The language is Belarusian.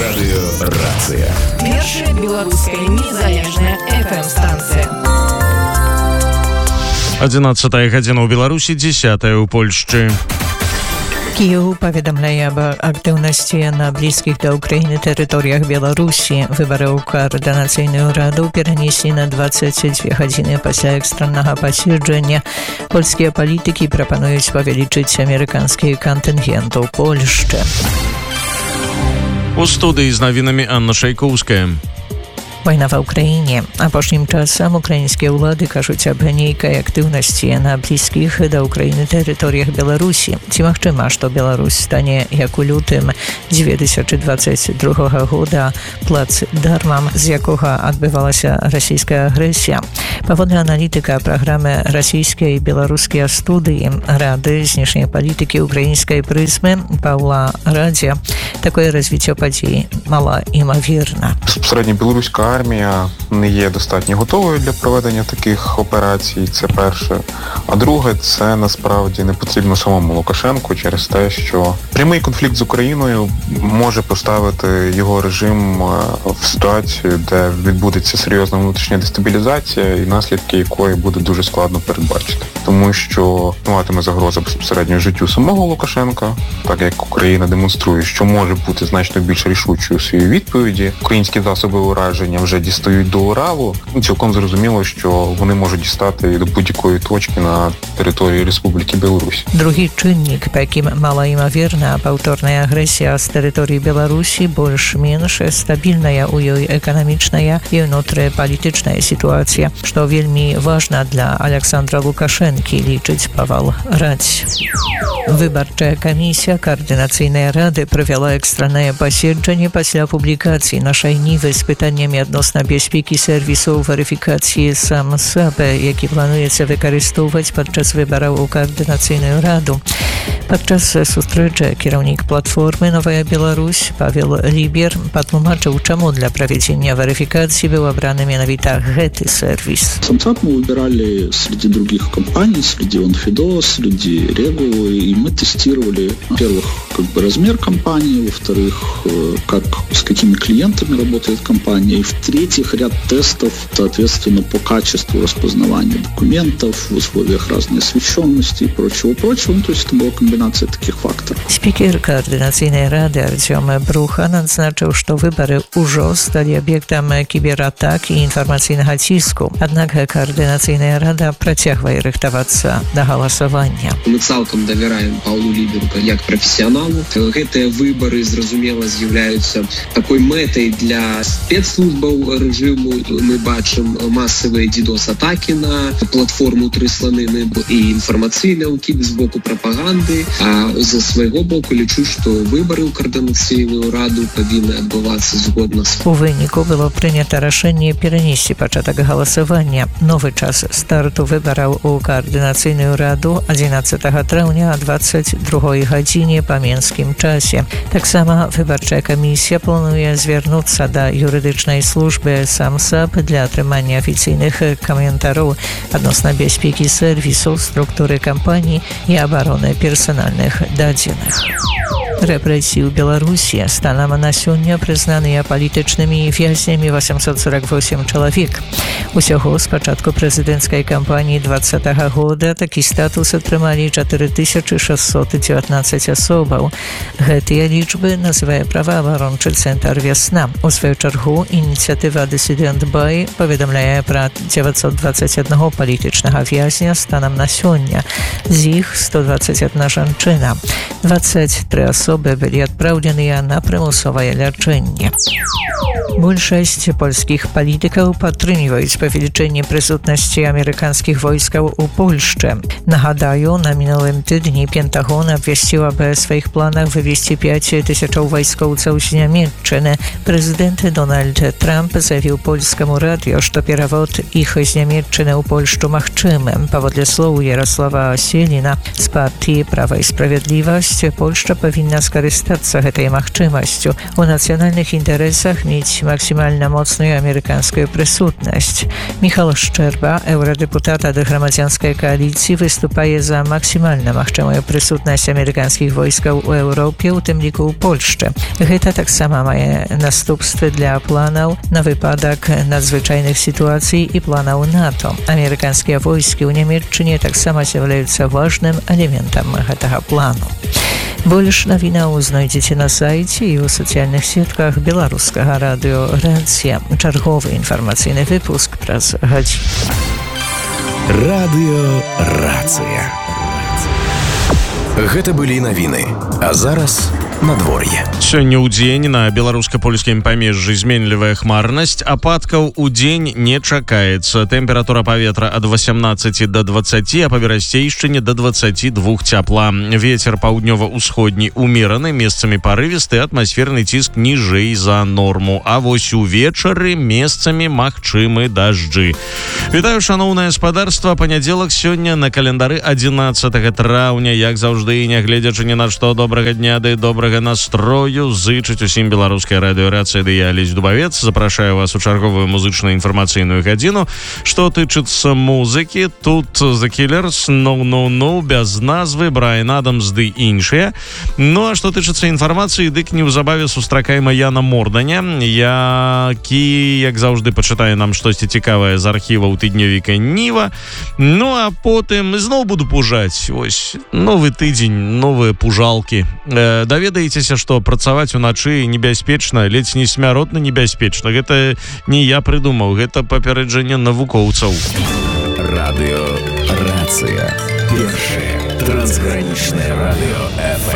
Радыёрацыя. Першая беларуская незалежная FM-станція. 11 гадзіна ў Беларусі, 10 у Польшчы. Киев поведомляет об активности на близких до Украины территориях Беларуси. Выборы у Координаційную раду перенесли на 22 годины после экстренного посещения. Польские политики пропонуют увеличить американский контингент у Польши. У студии з новинами Анна Шайковская. Wojna w Ukrainie. Apошнім часам українські влади кажуть об нейкай активності на близьких до України територіях Білорусі. Ці магчыма, што Беларусь стане, як у лютым 2022 года, плацдармам, з якога адбывалася расійская агрэсія. Паводле аналітыка праграмы расійскай і беларускія студыі Рады знешняй палітыкі украінскай прызмы Павла Радзя, такое развіццё падзей малаімаверна. Безпосередньо білоруська армія не є достатньо готовою для проведення таких операцій, це перше. А друге, це насправді не потрібно самому Лукашенку через те, що прямий конфлікт з Україною може поставити його режим в ситуацію, де відбудеться серйозна внутрішня дестабілізація і наслідки якої буде дуже складно передбачити. Тому що матиме загроза безпосередньо життю самого Лукашенка, так як Україна демонструє, що може бути значно більш рішучою у своїй відповіді. Українські засоби ураження вже дістають до Уралу. Цілком зрозуміло, що вони можуть дістати до будь-якої точки на території Республіки Білорусь. Другі чыннік, па якім малаімаверна паўторная агрэсія з тэрыторыі Беларусі больш-менш стабільная ў ёй эканамічная і ўнутрыпалітычная сітуацыя, што вельмі важна для Александра Лукашэнкі, лічыць Павал Радзь. Выбарчая камісія Координаційнай рады правяла экстраннае паседжанне пасля публікацыі нашай нівы з пытаннямі адносна бяспекі сэрвісаў верыфікацыі сам-САП, які плануецца выкарыстоўваць падчас выбараў у Координаційную раду. Падчас сустрэчы кіраўнік платформы «Новая Беларусь» Павел Лібер патлумачыў, чаму для правядзення верыфікацыі быў абраны менавіта гэты сервис. Сам-САП мы выбирали среди других компаний, среди OnFido, среди Регу, и мы тестировали, во-первых, размер компании, во-вторых, с какими клиентами работает компания, и в-третьих, ряд тестов, соответственно, по качеству распознавания документов в условиях разной освещенности и прочего-прочего. То есть это была комбинация таких факторов. Спикер Координаційнай рады Артем Брухан адзначыў, што выбары ўжо сталі аб'ектам кібератак і інфармацыйнага ціску. Аднак Координаційная рада працягвае рыхтавацца да галасавання. Мы цалкам давяраем Паўлу Ліберу як прафесіяналу. Гэтыя выбары, зразумела, з'яўляюцца такой мэтай для спецслужбаў рэжыму. Мы бачым масавыя DDoS-атакі на платформу «Тры сланины» і інфармацыйны ўкід з боку прапаганды. А за свайго боку лічу, што выбары ў Координаційную раду павінны адбывацца згодна з... У выніку было прынята рашэнне перанесці пачатак галасавання. Новы час старту выбараў у Координаційную раду 11 траўня о 22 гадзіне па менскім часе. Таксама выбарчая камісія плануе звярнуцца да юрыдычнай службы сам-САП для атрымання афіцыйных каментараў адносна бяспекі сэрвісаў, структуры кампаній і абароны персанальных дадзеных. Рэпрэсіі ў Беларусі станам на сёння прызнаныя палітычнымі вязнямі 848 чалавек. Усяго з пачатку прэзідэнцкай кампаніі 2020 года такі статус атрымалі 4619 асобаў. Гэтыя лічбы называе праваабарончы цэнтр «Вясна». У сваю чаргу ініцыятыва «Дысідэнт Бай» паведамляе пра 921 палітычнага вязня станам на сёння. З іх 121 жанчына. 23 асобы былі адпраўленыя на прымусовае лячэнне. Большасць польскіх палітыкаў падтрымліваюць павелічэнне прысутнасці амерыканскіх войскаў у Польшчы. Нагадаю, на мінулым тыдні Пентагон абвясціў аб сваіх планах вывесці 5000 вайскоўцаў з Нямецчыны. Прэзідэнт Дональд Трамп заявіў польскаму радыё, што перавод іх з Нямецчыны ў Польшчу магчымы. Паводле слоў Ярослава Селіна з партыі «Права і справядлівасць» Польшча павінна скарыстацца гэтай магчымасцю. У нацыянальных інтарэсах мець максімальна моцную амерыканскую прысутнасць. Міхал Шчэрба, еўрадэпутат ад грамадзянскай кааліцыі, выступае за максімальна магчымую прысутнасць амерыканскіх войскаў у Еўропе, у тым ліку ў Польшчы. Гэта таксама мае наступствы для планаў на выпадак надзвычайных сітуацый і планаў НАТО. Амерыканскія войскі ў Нямецчыне таксама з'яўляюцца важным элементам гэтага плану. Больш навінаў знойдзеце на сайце і ў сацыяльных сетках беларускага радыё «Рацыя». Чарговы інфармацыйны выпуск праз гадзіну. Радыё «Рацыя». Гэта былі навіны. А зараз надвор'е. Сёння ў дзень на беларуска-польскім памежжы зменлівая хмарнасць, ападкаў у дзень не чакаецца. Тэмпература паветра ад 18 до 20, а па Берасцейшчыне до 22 цяпла. Вецер паўднёва-ўсходні умераны, месцамі парывісты, атмасферны ціск ніжэй за норму. А вось увечары месцамі магчымы дажджы. Вітаю, шаноўнае спадарства. Панядзелак сёння на календары 11 траўня. Як заўжды, нягледзячы ні на што, добрага дня ды добрага настрою зычыць усім беларускай радыёрацыі, ды я Алесь Дубавец. Запрашаю вас у чарговую музычна-інфармацыйную гадзіну. Што тычыцца музыкі, тут The Killers, No, без назвы, Брайан Адамс ды іншыя. Ну, а што тычыцца інфармацыі, дык неўзабаве сустракаем Яна Морданя, які, як заўжды, пачытае нам штосьці цікавае з архіваў тыднёвіка Ніва. Ну, а потым зноў буду пужаць. Вось, новы тыдзень, новыя пужалкі. Даведаецеся, што працаваць уначы небяспечна, ледзь не смяротна небяспечна. Гэта не я прыдумаў, гэта папярэджанне навукоўцаў. Радыё «Рацыя». Першае трансгранічнае радыё FM.